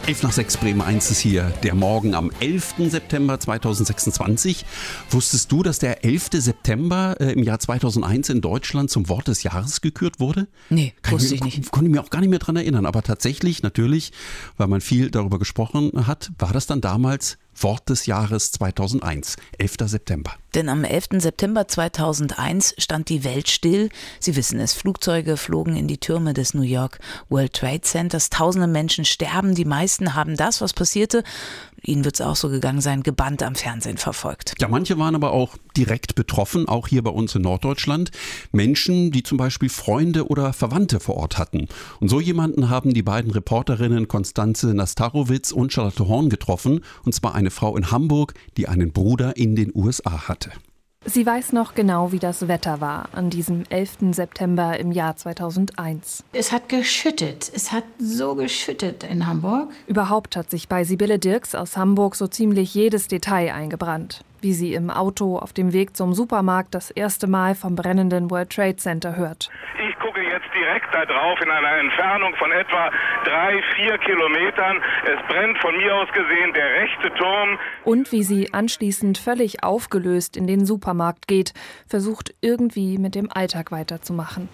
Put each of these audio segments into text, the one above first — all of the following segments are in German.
11:06 Bremen 1 ist hier, der Morgen am 11. September 2026. Wusstest du, dass der 11. September im Jahr 2001 in Deutschland zum Wort des Jahres gekürt wurde? Nee, wusste ich nicht. Konnte ich mir auch gar nicht mehr dran erinnern, aber tatsächlich, natürlich, weil man viel darüber gesprochen hat, war das dann damals Wort des Jahres 2001, 11. September. Denn am 11. September 2001 stand die Welt still. Sie wissen es, Flugzeuge flogen in die Türme des New York World Trade Centers. Tausende Menschen sterben. Die meisten haben das, was passierte, ihnen wird es auch so gegangen sein, gebannt am Fernsehen verfolgt. Ja, manche waren aber auch direkt betroffen, auch hier bei uns in Norddeutschland. Menschen, die zum Beispiel Freunde oder Verwandte vor Ort hatten. Und so jemanden haben die beiden Reporterinnen Konstanze Nastarowitz und Charlotte Horn getroffen. Und zwar eine Frau in Hamburg, die einen Bruder in den USA hatte. Sie weiß noch genau, wie das Wetter war an diesem 11. September im Jahr 2001. Es hat geschüttet. Es hat so geschüttet in Hamburg. Überhaupt hat sich bei Sibylle Dirks aus Hamburg so ziemlich jedes Detail eingebrannt. Wie sie im Auto auf dem Weg zum Supermarkt das erste Mal vom brennenden World Trade Center hört. Ich gucke jetzt direkt da drauf in einer Entfernung von etwa 3-4 Kilometern. Es brennt von mir aus gesehen der rechte Turm. Und wie sie anschließend völlig aufgelöst in den Supermarkt geht, versucht irgendwie mit dem Alltag weiterzumachen.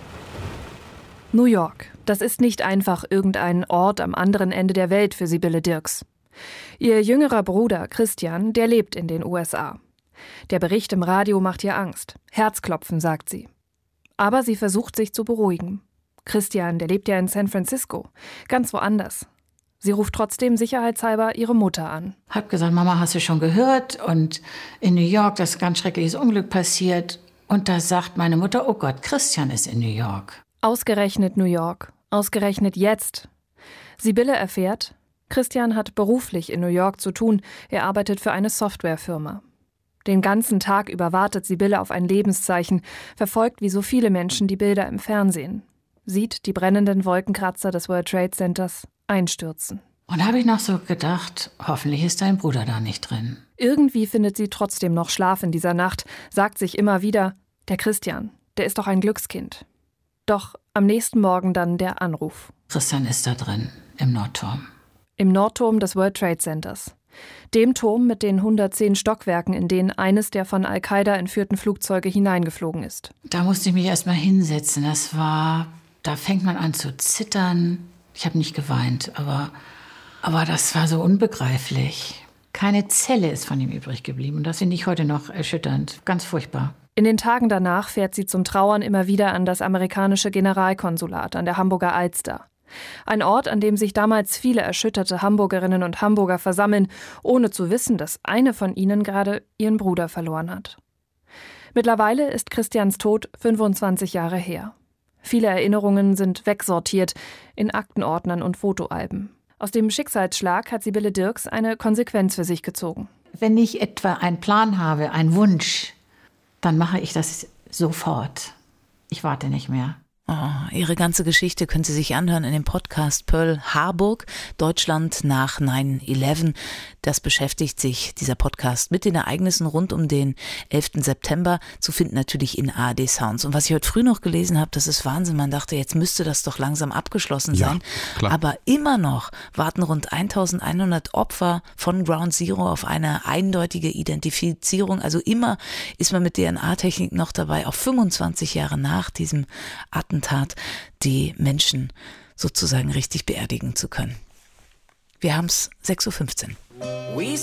New York, das ist nicht einfach irgendein Ort am anderen Ende der Welt für Sibylle Dirks. Ihr jüngerer Bruder Christian, der lebt in den USA. Der Bericht im Radio macht ihr Angst. Herzklopfen, sagt sie. Aber sie versucht sich zu beruhigen. Christian, der lebt ja in San Francisco, ganz woanders. Sie ruft trotzdem sicherheitshalber ihre Mutter an. Hab gesagt, Mama, hast du schon gehört? Und in New York, das ist ein ganz schreckliches Unglück passiert. Und da sagt meine Mutter, oh Gott, Christian ist in New York. Ausgerechnet New York, ausgerechnet jetzt. Sibylle erfährt, Christian hat beruflich in New York zu tun. Er arbeitet für eine Softwarefirma. Den ganzen Tag über wartet Sibylle auf ein Lebenszeichen, verfolgt wie so viele Menschen die Bilder im Fernsehen. Sieht die brennenden Wolkenkratzer des World Trade Centers einstürzen. Und da habe ich noch so gedacht, hoffentlich ist dein Bruder da nicht drin. Irgendwie findet sie trotzdem noch Schlaf in dieser Nacht, sagt sich immer wieder, der Christian, der ist doch ein Glückskind. Doch am nächsten Morgen dann der Anruf. Christian ist da drin, im Nordturm. Im Nordturm des World Trade Centers. Dem Turm mit den 110 Stockwerken, in denen eines der von Al-Qaida entführten Flugzeuge hineingeflogen ist. Da musste ich mich erst mal hinsetzen. Da fängt man an zu zittern. Ich habe nicht geweint, aber das war so unbegreiflich. Keine Zelle ist von ihm übrig geblieben. Und das finde ich heute noch erschütternd. Ganz furchtbar. In den Tagen danach fährt sie zum Trauern immer wieder an das amerikanische Generalkonsulat an der Hamburger Alster. Ein Ort, an dem sich damals viele erschütterte Hamburgerinnen und Hamburger versammeln, ohne zu wissen, dass eine von ihnen gerade ihren Bruder verloren hat. Mittlerweile ist Christians Tod 25 Jahre her. Viele Erinnerungen sind wegsortiert in Aktenordnern und Fotoalben. Aus dem Schicksalsschlag hat Sibylle Dirks eine Konsequenz für sich gezogen. Wenn ich etwa einen Plan habe, einen Wunsch, dann mache ich das sofort. Ich warte nicht mehr. Oh, ihre ganze Geschichte können Sie sich anhören in dem Podcast Pearl Harburg, Deutschland nach 9/11. Das beschäftigt sich, dieser Podcast, mit den Ereignissen rund um den 11. September, zu finden natürlich in ARD Sounds. Und was ich heute früh noch gelesen habe, das ist Wahnsinn. Man dachte, jetzt müsste das doch langsam abgeschlossen sein. Klar. Aber immer noch warten rund 1100 Opfer von Ground Zero auf eine eindeutige Identifizierung. Also immer ist man mit DNA-Technik noch dabei, auch 25 Jahre nach diesem Attentat, die Menschen sozusagen richtig beerdigen zu können. Wir haben es 6:15 Uhr.